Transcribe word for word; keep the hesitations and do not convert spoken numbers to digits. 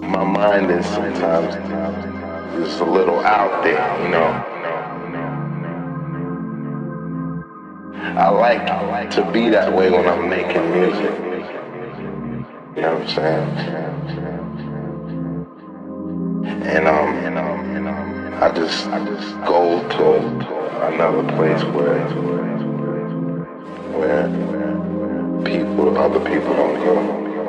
my mind is sometimes just a little out there, you know. I like to be that way when I'm making music. You know what I'm saying? And um, and um, and um, I just, I just go to another place where, where, where people, other people don't go.